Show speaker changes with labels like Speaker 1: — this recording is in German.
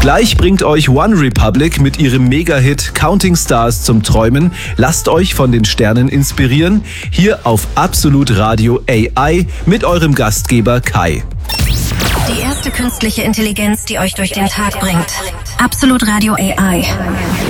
Speaker 1: Gleich bringt euch One Republic mit ihrem Mega-Hit Counting Stars zum Träumen. Lasst euch von den Sternen inspirieren. Hier auf Absolut Radio AI mit eurem Gastgeber Kai.
Speaker 2: Die erste künstliche Intelligenz, die euch durch den Tag bringt. Absolut Radio AI.